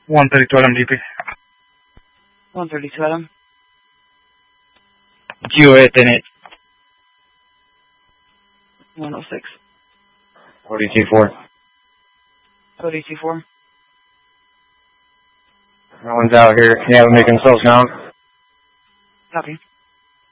132 LMDP. 132 LM. GOA 108. 106. Cody T4. Cody T4. No one's out here. Can you have them make themselves known? Copy.